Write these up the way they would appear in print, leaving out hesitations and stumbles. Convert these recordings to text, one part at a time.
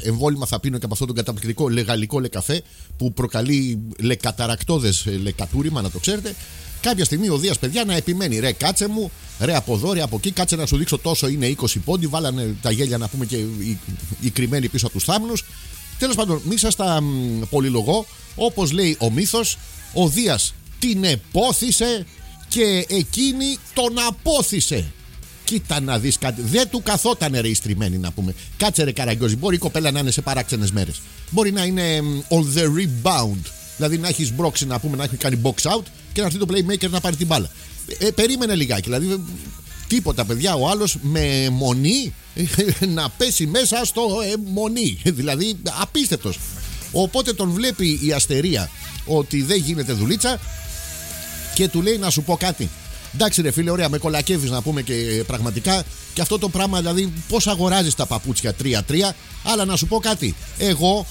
εμβόλυμα θα πίνω και από αυτόν τον καταπληκτικό λεγαλικό λεκαφέ που προκαλεί λεκαταρακτώδες λεκατούριμα, να το ξέρετε. Κάποια στιγμή ο Δίας, παιδιά, να επιμένει. Ρε, κάτσε μου, ρε από εδώ, ρε από εκεί, κάτσε να σου δείξω τόσο είναι 20 πόντι. Βάλανε τα γέλια, να πούμε, και οι κρυμμένοι πίσω από τους θάμνους. Τέλος πάντων, μη σας τα πολυλογώ. Όπως λέει ο μύθος, ο Δίας την επόθησε και εκείνη τον απόθησε. Κοίτα να δεις κάτι. Δεν του καθότανε, ρε, η στριμμένη, να πούμε. Κάτσε, ρε Καραγκιόζη, μπορεί η κοπέλα να είναι σε παράξενες μέρες. Μπορεί να είναι on the rebound. Δηλαδή να έχει μπρόξει, να πούμε, να έχει κάνει box out και να έρθει το playmaker να πάρει την μπάλα. Περίμενε λιγάκι. Δηλαδή, τίποτα, παιδιά, ο άλλος με μονή να πέσει μέσα στο μονή. Δηλαδή, απίστευτος. Οπότε τον βλέπει η Αστερία ότι δεν γίνεται δουλίτσα και του λέει, να σου πω κάτι. Εντάξει, ρε φίλε, ωραία, με κολακεύεις, να πούμε, και πραγματικά. Και αυτό το πράγμα, δηλαδή, πώς αγοράζεις τα παπούτσια 3-3. Αλλά να σου πω κάτι. Εγώ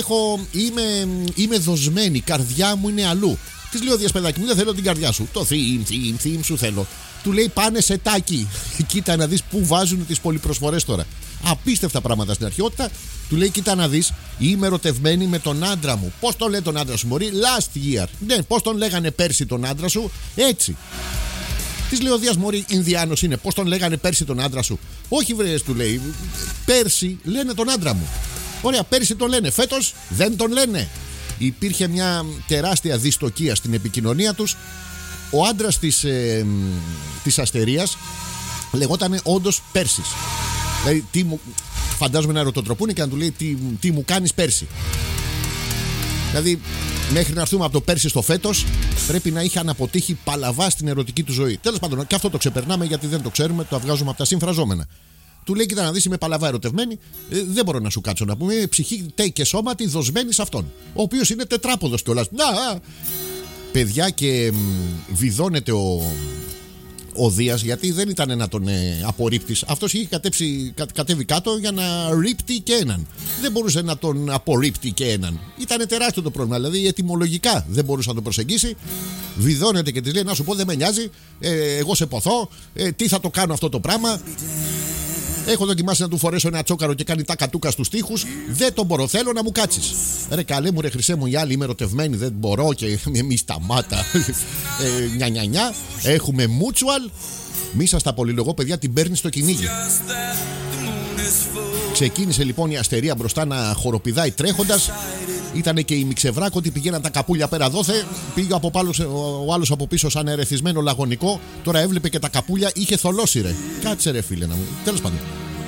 είμαι δοσμένη. Η καρδιά μου είναι αλλού. Της λέω, Δίας, παιδάκι μου, δεν θέλω την καρδιά σου. Το theme σου θέλω. Του λέει, πάνε σε τάκι. Κοίτα να δεις πού βάζουν τις πολυπροσφορές τώρα. Απίστευτα πράγματα στην αρχαιότητα. Του λέει, κοίτα να δεις, είμαι ερωτευμένη με τον άντρα μου. Πώς τον λέει τον άντρα σου, μωρή? Last year. Ναι, πώς τον λέγανε πέρσι τον άντρα σου? Έτσι. Της λέει ο Δίας, μωρή, Ινδιάνος είναι. Πώς τον λέγανε πέρσι τον άντρα σου? Όχι, βρες, του λέει. Πέρσι λένε τον άντρα μου. Ωραία, πέρσι τον λένε. Φέτος δεν τον λένε. Υπήρχε μια τεράστια δυστοκία στην επικοινωνία τους. Ο άντρας της Αστερίας λεγότανε όντως Πέρσης. Δηλαδή, φαντάζομαι να ρωτοτροπούνε και να του λέει, τι μου κάνεις πέρσι. Δηλαδή, μέχρι να έρθουμε από το πέρσι στο φέτος, πρέπει να είχε αναποτύχει παλαβά στην ερωτική του ζωή. Τέλος πάντων, και αυτό το ξεπερνάμε, γιατί δεν το ξέρουμε, το βγάζουμε από τα συμφραζόμενα. Του λέει, κοίτα να δεις, είμαι παλαβά ερωτευμένη, δεν μπορώ να σου κάτσω, να πούμε. Ψυχή και σώματι δοσμένη σε αυτόν. Ο οποίος είναι τετράποδος κιόλας. Παιδιά, και βιδώνεται ο Δίας, γιατί δεν ήταν να τον απορρίπτεις. Αυτός είχε κατέβει κάτω για να ρίπτει και έναν. Δεν μπορούσε να τον απορρίπτει και έναν. Ήταν τεράστιο το πρόβλημα. Δηλαδή, ετυμολογικά δεν μπορούσε να τον προσεγγίσει. Βιδώνεται και της λέει, να σου πω, δεν με νοιάζει. Εγώ σε ποθώ. Τι θα το κάνω αυτό το πράγμα? Έχω δοκιμάσει να του φορέσω ένα τσόκαρο και κάνει τα κατούκα στους τοίχους. Δεν τον μπορώ, θέλω να μου κάτσεις. Ρε καλέ μου, ρε χρυσέ μου, οι άλλοι είμαι ερωτευμένοι, δεν μπορώ και μη σταμάτα. Νια. Έχουμε mutual. Μη σας τα πολυλογώ, παιδιά, την παίρνει στο κυνήγι. Ξεκίνησε λοιπόν η Αστερία μπροστά να χοροπηδάει τρέχοντας. Ήτανε και η Μιξεβράκο ότι πηγαίναν τα καπούλια πέρα δόθε. Πήγε ο άλλος από πίσω σαν ερεθισμένο λαγωνικό. Τώρα έβλεπε και τα καπούλια, είχε θολώσει, ρε. Κάτσε, ρε φίλε, να μου. Τέλος πάντων.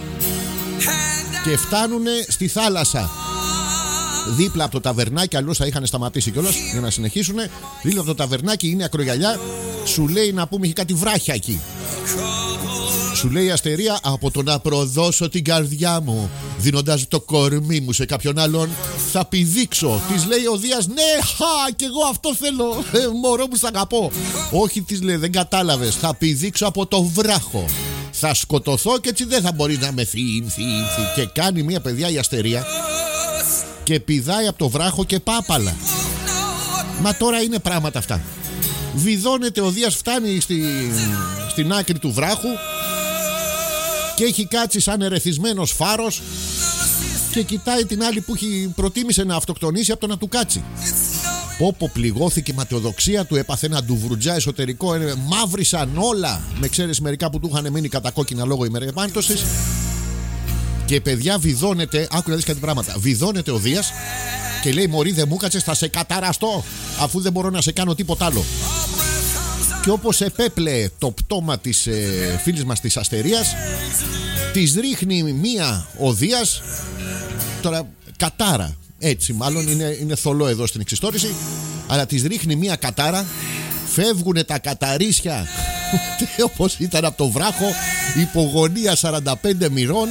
Και φτάνουνε στη θάλασσα. Δίπλα από το ταβερνάκι, αλλιώς θα είχαν σταματήσει κιόλας για να συνεχίσουνε. Δίπλα από το ταβερνάκι είναι ακρογιαλιά. Σου λέει, να πούμε, έχει κάτι βράχια εκεί. Σου λέει η Αστερία, από το να προδώσω την καρδιά μου δίνοντας το κορμί μου σε κάποιον άλλον, θα πηδήξω. Της λέει ο Δίας, ναι, κι εγώ αυτό θέλω. Μωρό μου, σ' αγαπώ. Όχι, της λέει, δεν κατάλαβες. Θα πηδήξω από το βράχο. Θα σκοτωθώ και έτσι δεν θα μπορείς να με θύμθει. Και κάνει μια, παιδιά, η Αστερία και πηδάει από το βράχο και πάπαλα. Μα τώρα είναι πράγματα αυτά. Βιδώνεται ο Δίας, φτάνει στην άκρη του βράχου και έχει κάτσει σαν ερεθισμένος φάρος και κοιτάει την άλλη που προτίμησε να αυτοκτονήσει από το να του κάτσει. Πόπο, πληγώθηκε, η ματαιοδοξία του, έπαθε ένα ντουβρουτζά εσωτερικό, μαύρισαν όλα, με εξαίρεση μερικά που του είχαν μείνει κατακόκκινα λόγω ημερεπάνητωσης. Και παιδιά, βιδώνεται, άκου να δεις κάτι πράγματα. Βιδώνεται ο Δίας και λέει, μωρή, δεν μου κάτσε, θα σε καταραστώ, αφού δεν μπορώ να σε κάνω τίποτα άλλο. Και όπως επέπλεε το πτώμα της φίλης μας της Αστερίας, της ρίχνει μία ο Δίας, τώρα κατάρα, έτσι μάλλον είναι θολό εδώ στην εξιστόρηση, αλλά της ρίχνει μία κατάρα, φεύγουνε τα καταρίσια όπως ήταν από το βράχο, υπογωνία 45 μοιρών.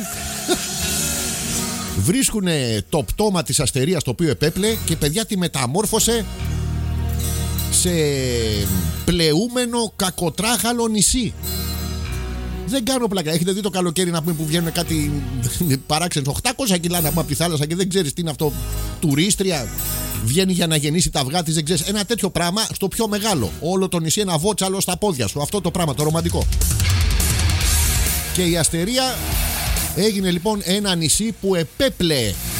Βρίσκουνε το πτώμα της Αστερίας το οποίο επέπλεε και, παιδιά, τη μεταμόρφωσε σε πλεούμενο κακοτράχαλο νησί. Δεν κάνω πλάκα. Έχετε δει το καλοκαίρι, να πούμε, που βγαίνουν κάτι παράξενες 800 κιλά, να πούμε, από τη θάλασσα και δεν ξέρεις τι είναι αυτό? Τουρίστρια βγαίνει για να γεννήσει τα αυγά της, δεν ξέρεις. Ένα τέτοιο πράγμα στο πιο μεγάλο. Όλο το νησί ένα βότσαλο στα πόδια σου. Αυτό το πράγμα, το ρομαντικό. Και η Αστερία έγινε λοιπόν ένα νησί που επέπλεε